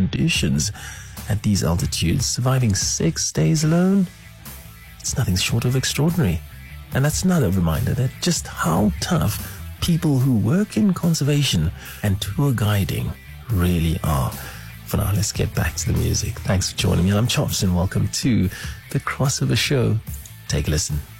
conditions at these altitudes, surviving 6 days alone, it's nothing short of extraordinary. And that's another reminder that just how tough people who work in conservation and tour guiding really are. For now, let's get back to the music. Thanks for joining me. I'm Chops and welcome to the Crossover Show. Take a listen.